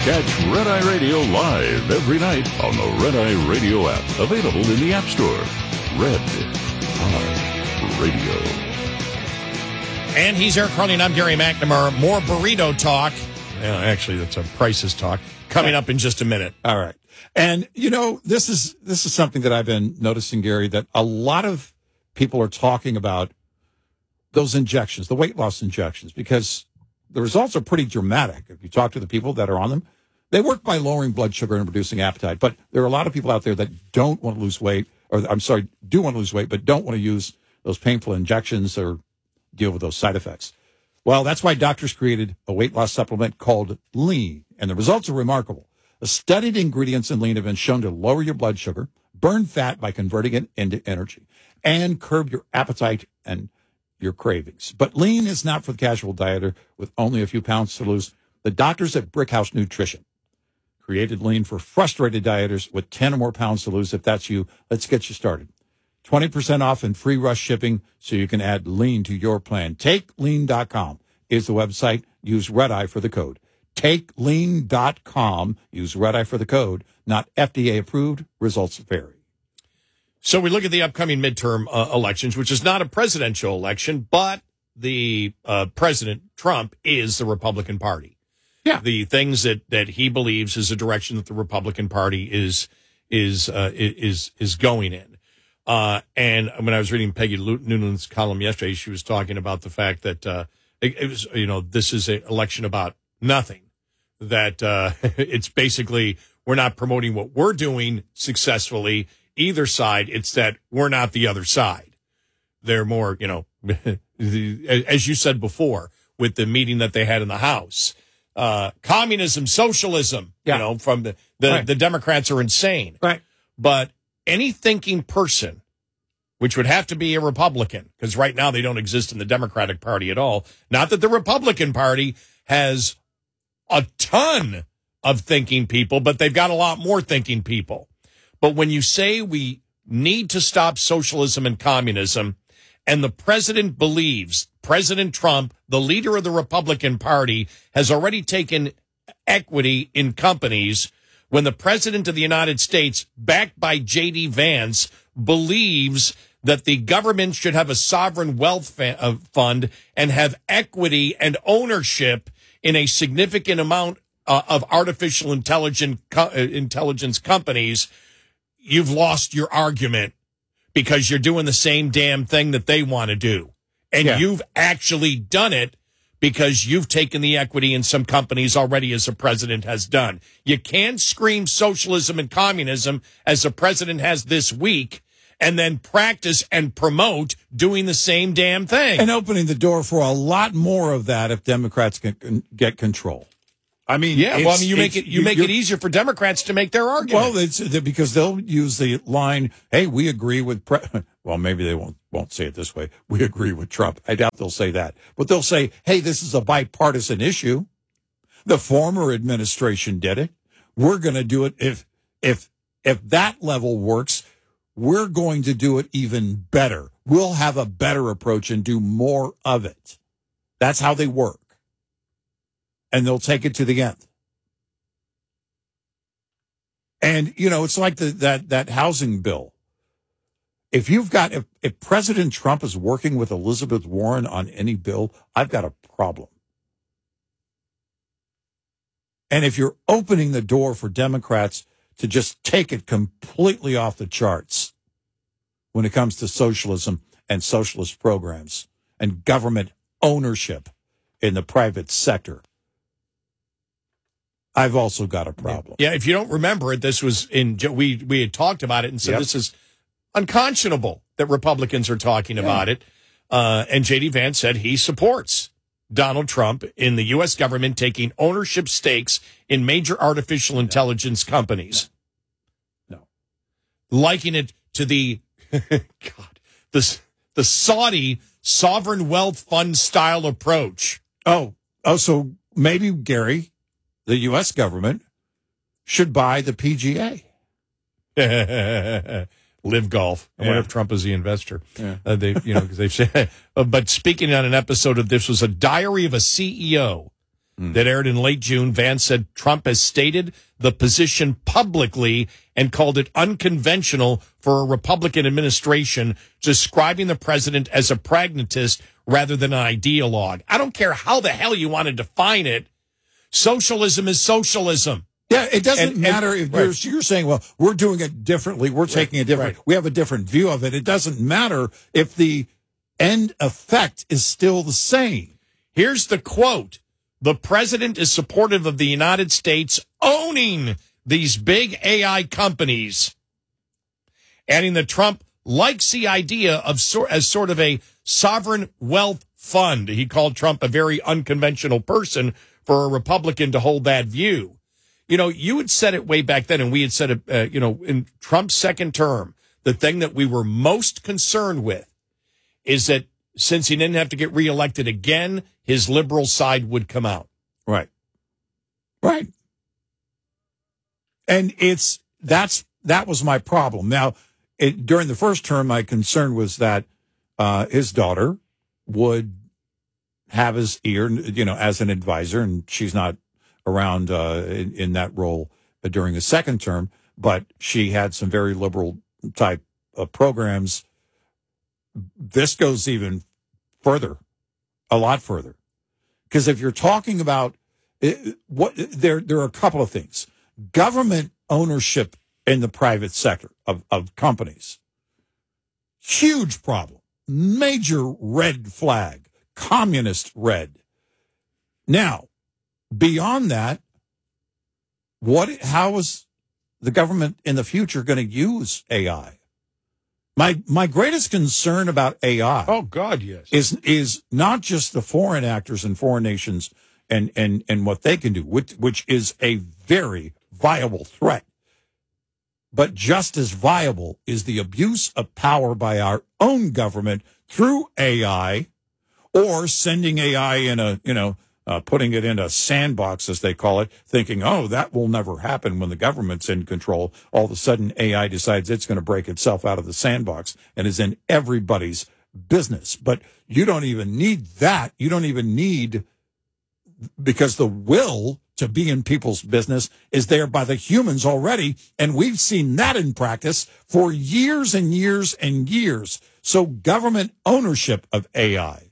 Catch Red Eye Radio live every night on the Red Eye Radio app. Available in the App Store. Red Eye Radio. And he's Eric Carly, and I'm Gary McNamara. More burrito talk. Well, actually, that's a prices talk. Coming up in just a minute. All right. And, you know, this is something that I've been noticing, Gary, that a lot of people are talking about those injections, the weight loss injections, because the results are pretty dramatic. If you talk to the people that are on them, they work by lowering blood sugar and reducing appetite. But there are a lot of people out there that don't want to lose weight, do want to lose weight, but don't want to use those painful injections or deal with those side effects. Well, that's why doctors created a weight loss supplement called Lean, and the results are remarkable. The studied ingredients in Lean have been shown to lower your blood sugar, burn fat by converting it into energy, and curb your appetite and your cravings. But Lean is not for the casual dieter with only a few pounds to lose. The doctors at Brickhouse Nutrition created Lean for frustrated dieters with 10 or more pounds to lose. If that's you, let's get you started. 20% off and free rush shipping so you can add Lean to your plan. TakeLean.com is the website. Use Red Eye for the code. TakeLean.com. Use Red Eye for the code. Not FDA approved. Results vary. So we look at the upcoming midterm elections, which is not a presidential election, but the President Trump is the Republican Party. Yeah. The things that he believes is the direction that the Republican Party is going in. And when I was reading Peggy Noonan's column yesterday, she was talking about the fact that it was, this is an election about nothing. That it's basically we're not promoting what we're doing successfully either side. It's that we're not the other side. They're more, as you said before, with the meeting that they had in the House. Communism, socialism, from the right. The Democrats are insane. Right. But any thinking person, which would have to be a Republican, because right now they don't exist in the Democratic Party at all. Not that the Republican Party has a ton of thinking people, but they've got a lot more thinking people. But when you say we need to stop socialism and communism, and the president believes, President Trump, the leader of the Republican Party, has already taken equity in companies, when the president of the United States, backed by J.D. Vance, believes that the government should have a sovereign wealth fund and have equity and ownership in a significant amount of artificial intelligence companies, you've lost your argument because you're doing the same damn thing that they want to do. And you've actually done it because you've taken the equity in some companies already, as the president has done. You can't scream socialism and communism as the president has this week and then practice and promote doing the same damn thing. And opening the door for a lot more of that if Democrats can get control. I mean, you make it easier for Democrats to make their argument. Well, it's because they'll use the line, "Hey, we agree with." Well, maybe they won't say it this way. We agree with Trump. I doubt they'll say that, but they'll say, "Hey, this is a bipartisan issue. The former administration did it. We're going to do it if that level works. We're going to do it even better. We'll have a better approach and do more of it." That's how they work. And they'll take it to the end. And, it's like that housing bill. If President Trump is working with Elizabeth Warren on any bill, I've got a problem. And if you're opening the door for Democrats to just take it completely off the charts when it comes to socialism and socialist programs and government ownership in the private sector, I've also got a problem. Yeah, if you don't remember it, this was we had talked about it and said This is unconscionable that Republicans are talking about it. And J.D. Vance said he supports Donald Trump in the U.S. government taking ownership stakes in major artificial intelligence companies. No. Liking it to the the Saudi sovereign wealth fund style approach. Oh, so maybe, Gary, the U.S. government should buy the PGA. Live Golf. I wonder if Trump is the investor. Yeah. Because they've said. But speaking on an episode of This Was a Diary of a CEO, that aired in late June, Vance said Trump has stated the position publicly and called it unconventional for a Republican administration, describing the president as a pragmatist rather than an ideologue. I don't care how the hell you want to define it. Socialism is socialism. Yeah, it doesn't matter if you're saying, well, we're doing it differently. We're taking a different, we have a different view of it. It doesn't matter if the end effect is still the same. Here's the quote. The president is supportive of the United States owning these big AI companies, adding that Trump likes the idea of as sort of a sovereign wealth fund. He called Trump a very unconventional person for a Republican to hold that view. You know, you had said it way back then, and we had said it, in Trump's second term, the thing that we were most concerned with is that since he didn't have to get reelected again, his liberal side would come out. Right. Right. And that was my problem. Now, during the first term, my concern was that his daughter would have his ear, as an advisor, and she's not around in that role during his second term, but she had some very liberal type of programs. This goes even further, a lot further. Because if you're talking about there are a couple of things. Government ownership in the private sector of companies. Huge problem. Major red flag. Communist red. Now, beyond that, how is the government in the future going to use AI? My greatest concern about AI, oh God, yes, is not just the foreign actors and foreign nations and what they can do, which is a very viable threat. But just as viable is the abuse of power by our own government through AI, or sending AI in putting it in a sandbox, as they call it, thinking, oh, that will never happen when the government's in control. All of a sudden, AI decides it's going to break itself out of the sandbox and is in everybody's business. But you don't even need that. You don't even need, because the will to be in people's business is there by the humans already. And we've seen that in practice for years and years and years. So government ownership of AI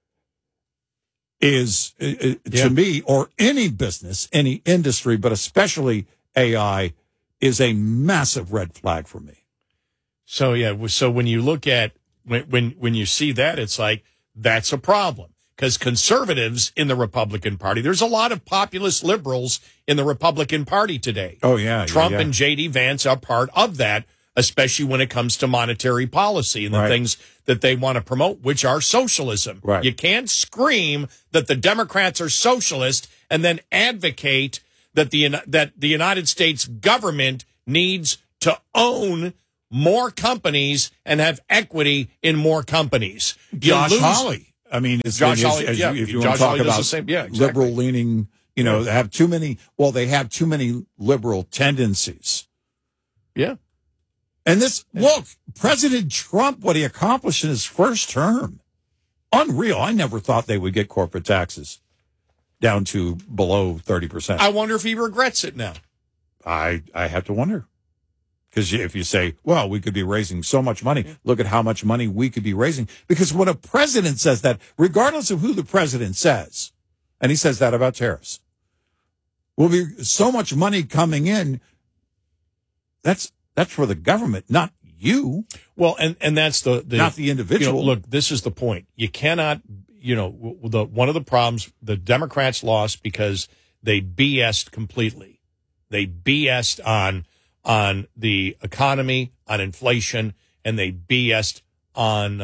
is, to me, or any business, any industry, but especially AI, is a massive red flag for me. So, yeah, so when you look at, when you see that, it's like, that's a problem. Because conservatives in the Republican Party, there's a lot of populist liberals in the Republican Party today. Oh, yeah. Trump and J.D. Vance are part of that, especially when it comes to monetary policy and the things that they want to promote, which are socialism. Right. You can't scream that the Democrats are socialist and then advocate that the United States government needs to own more companies and have equity in more companies. Josh Hawley. I mean, Josh Hawley, if you want to talk about liberal leaning, they have too many liberal tendencies. Yeah. And look, President Trump, what he accomplished in his first term, unreal. I never thought they would get corporate taxes down to below 30%. I wonder if he regrets it now. I have to wonder. Because if you say, well, we could be raising so much money, look at how much money we could be raising. Because when a president says that, regardless of who the president says, and he says that about tariffs, will be so much money coming in, that's for the government, not you. Well, and that's the not the individual. Look, this is the point. You cannot, one of the problems, the Democrats lost because they BS'd completely. They BS'd on the economy, on inflation, and they BS'd on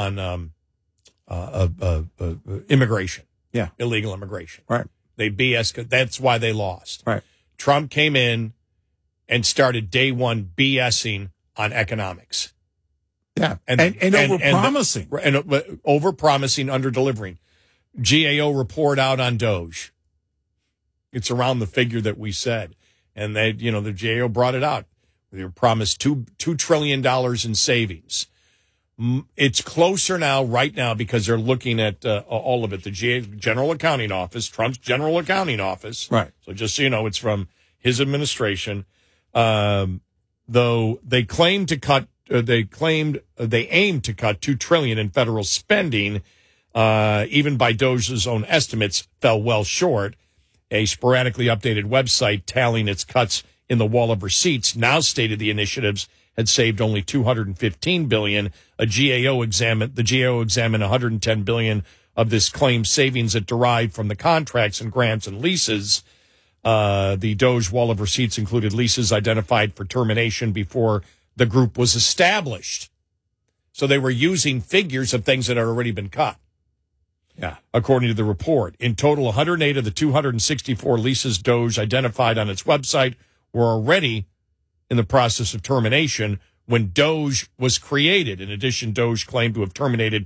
immigration. Yeah. Illegal immigration. Right. They BS'd. That's why they lost. Right. Trump came in and started day one BSing on economics. Yeah. And over-promising. And over-promising, under-delivering. GAO report out on Doge. It's around the figure that we said. And they, the GAO brought it out. They were promised $2 trillion in savings. It's closer now, right now, because they're looking at all of it. The General Accounting Office, Trump's General Accounting Office. Right. So just so you know, it's from his administration. Though they claimed to cut, they aimed to cut $2 trillion in federal spending, even by DOJ's own estimates, fell well short. A sporadically updated website tallying its cuts in the wall of receipts now stated the initiatives had saved only $215 billion. The GAO examined $110 billion of this claimed savings that derived from the contracts and grants and leases. The DOJ wall of receipts included leases identified for termination before the group was established. So they were using figures of things that had already been cut. Yeah. According to the report, in total, 108 of the 264 leases DOJ identified on its website were already in the process of termination when DOJ was created. In addition, DOJ claimed to have terminated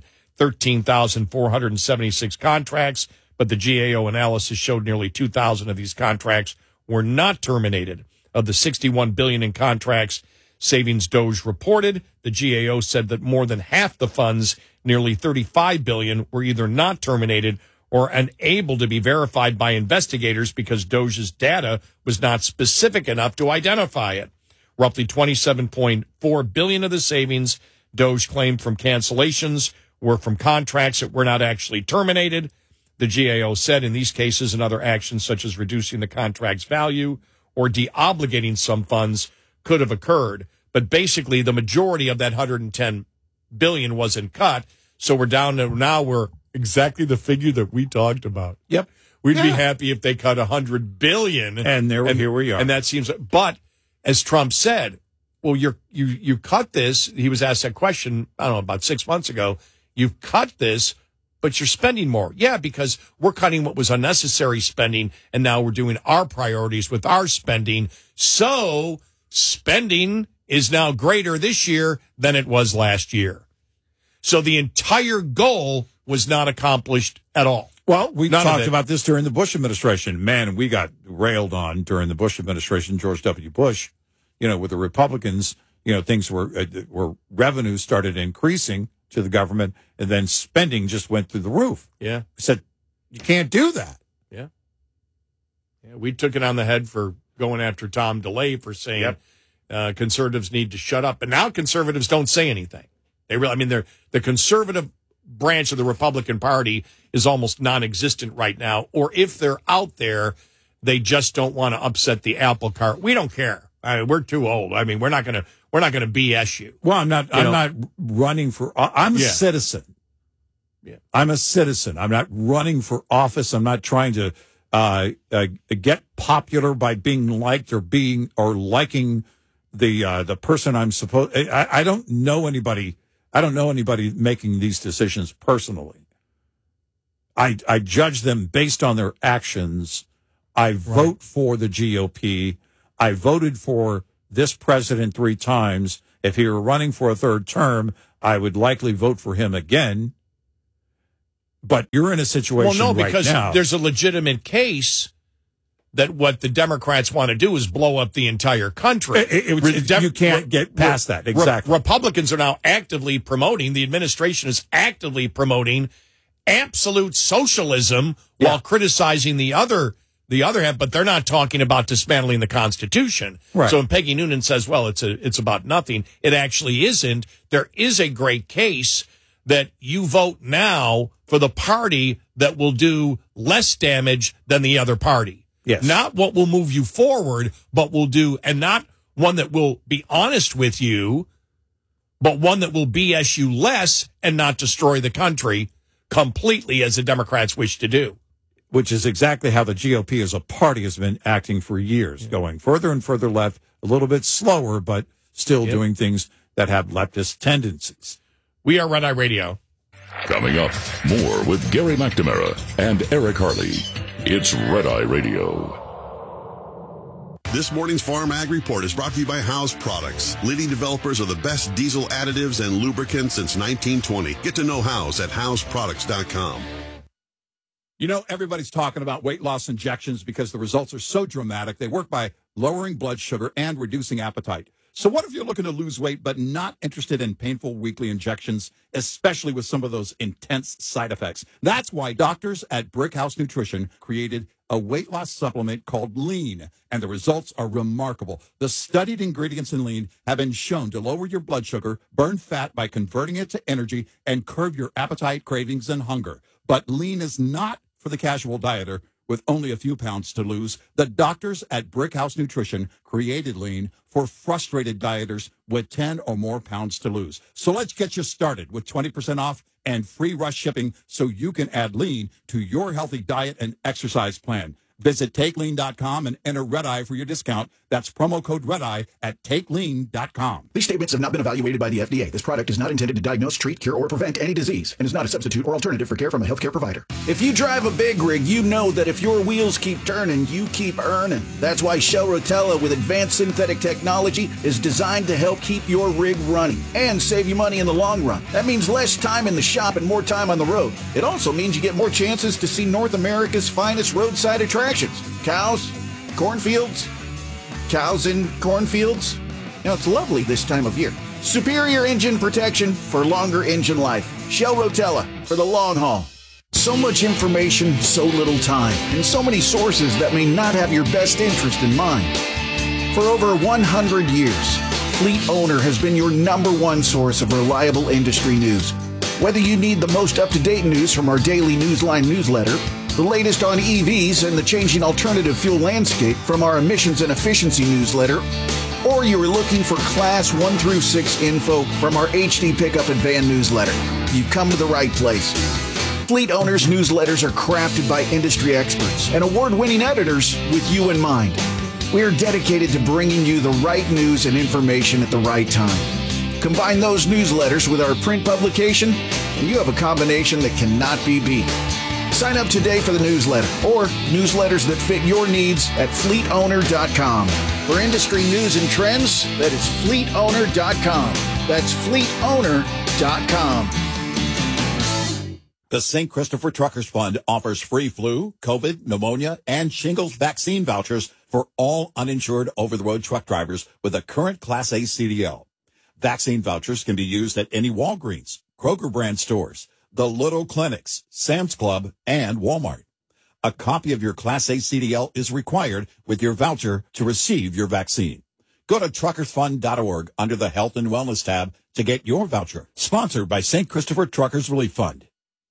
13,476 contracts, but the GAO analysis showed nearly 2,000 of these contracts were not terminated. Of the $61 billion in contracts savings DOJ reported, the GAO said that more than half the funds, nearly $35 billion, were either not terminated or unable to be verified by investigators because DOJ's data was not specific enough to identify it. Roughly $27.4 billion of the savings DOJ claimed from cancellations were from contracts that were not actually terminated. The GAO said in these cases and other actions such as reducing the contract's value or de-obligating some funds could have occurred. But basically the majority of that $110 billion wasn't cut. So we're down to now we're exactly the figure that we talked about. Yep. We'd be happy if they cut $100 billion. And here we are. And that seems, but as Trump said, well, you cut this. He was asked that question, I don't know, about 6 months ago. You've cut this, but you're spending more. Yeah, because we're cutting what was unnecessary spending, and now we're doing our priorities with our spending. So spending is now greater this year than it was last year. So the entire goal was not accomplished at all. Well, we talked about this during the Bush administration. Man, we got railed on during the Bush administration, George W. Bush, with the Republicans, things were revenue started increasing to the government, and then spending just went through the roof. Yeah. I said, you can't do that. Yeah. We took it on the head for going after Tom DeLay for saying conservatives need to shut up. And now conservatives don't say anything. They're the conservative branch of the Republican Party is almost non-existent right now, or if they're out there, they just don't want to upset the apple cart. We don't care. We're too old. We're not going to BS you. Well, I'm not running for. I'm a citizen. Yeah, I'm a citizen. I'm not running for office. I'm not trying to get popular by being liked or liking the person I'm supposed. I don't know anybody. I don't know anybody making these decisions personally. I judge them based on their actions. I vote for the GOP. I voted for this president 3 times. If he were running for a 3rd term, I would likely vote for him again. But you're in a situation well, no, because right now. There's a legitimate case that what the Democrats want to do is blow up the entire country. You can't get past that. Exactly. Republicans are now actively promoting, the administration is actively promoting absolute socialism while criticizing the other half, but they're not talking about dismantling the Constitution. Right. So when Peggy Noonan says, well, it's about nothing, it actually isn't. There is a great case that you vote now for the party that will do less damage than the other party. Yes. Not what will move you forward, but will do, and not one that will be honest with you, but one that will BS you less and not destroy the country completely as the Democrats wish to do. Which is exactly how the GOP as a party has been acting for years, going further and further left, a little bit slower, but still doing things that have leftist tendencies. We are Red Eye Radio. Coming up, more with Gary McNamara and Eric Harley. It's Red Eye Radio. This morning's Farm Ag Report is brought to you by House Products, leading developers of the best diesel additives and lubricants since 1920. Get to know House at houseproducts.com. Everybody's talking about weight loss injections because the results are so dramatic. They work by lowering blood sugar and reducing appetite. So what if you're looking to lose weight but not interested in painful weekly injections, especially with some of those intense side effects? That's why doctors at Brickhouse Nutrition created a weight loss supplement called Lean, and the results are remarkable. The studied ingredients in Lean have been shown to lower your blood sugar, burn fat by converting it to energy, and curb your appetite, cravings, and hunger. But Lean is not for the casual dieter with only a few pounds to lose. The doctors at Brickhouse Nutrition created Lean for frustrated dieters with 10 or more pounds to lose. So let's get you started with 20% off and free rush shipping so you can add Lean to your healthy diet and exercise plan. Visit TakeLean.com and enter RedEye for your discount. That's promo code RedEye at TakeLean.com. These statements have not been evaluated by the FDA. This product is not intended to diagnose, treat, cure, or prevent any disease and is not a substitute or alternative for care from a healthcare provider. If you drive a big rig, you know that if your wheels keep turning, you keep earning. That's why Shell Rotella with advanced synthetic technology is designed to help keep your rig running and save you money in the long run. That means less time in the shop and more time on the road. It also means you get more chances to see North America's finest roadside attractions. Cows, cornfields, cows in cornfields. Now, it's lovely this time of year. Superior engine protection for longer engine life. Shell Rotella for the long haul. So much information, so little time, and so many sources that may not have your best interest in mind. For over 100 years, Fleet Owner has been your #1 source of reliable industry news. Whether you need the most up-to-date news from our daily Newsline newsletter, the latest on EVs and the changing alternative fuel landscape from our emissions and efficiency newsletter, or you're looking for Class 1 through 6 info from our HD Pickup and Van newsletter, you've come to the right place. Fleet Owners newsletters are crafted by industry experts and award-winning editors with you in mind. We are dedicated to bringing you the right news and information at the right time. Combine those newsletters with our print publication, and you have a combination that cannot be beat. Sign up today for the newsletter or newsletters that fit your needs at fleetowner.com. For industry news and trends, that is fleetowner.com. That's fleetowner.com. The St. Christopher Truckers Fund offers free flu, COVID, pneumonia, and shingles vaccine vouchers for all uninsured over-the-road truck drivers with a current Class A CDL. Vaccine vouchers can be used at any Walgreens, Kroger brand stores, the Little Clinics, Sam's Club, and Walmart. A copy of your Class A CDL is required with your voucher to receive your vaccine. Go to truckersfund.org under the Health and Wellness tab to get your voucher. Sponsored by St. Christopher Truckers Relief Fund.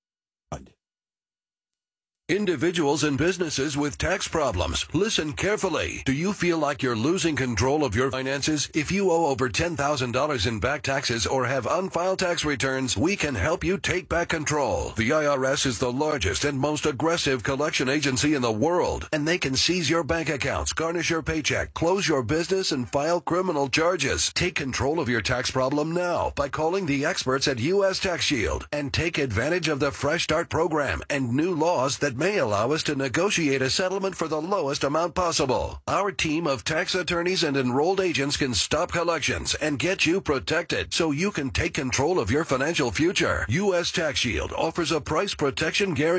Individuals and businesses with tax problems, listen carefully. Do you feel like you're losing control of your finances? If you owe over $10,000 in back taxes or have unfiled tax returns, we can help you take back control. The IRS is the largest and most aggressive collection agency in the world, and they can seize your bank accounts, garnish your paycheck, close your business, and file criminal charges. Take control of your tax problem now by calling the experts at U.S. Tax Shield and take advantage of the Fresh Start program and new laws that may allow us to negotiate a settlement for the lowest amount possible. Our team of tax attorneys and enrolled agents can stop collections and get you protected so you can take control of your financial future. U.S. Tax Shield offers a price protection guarantee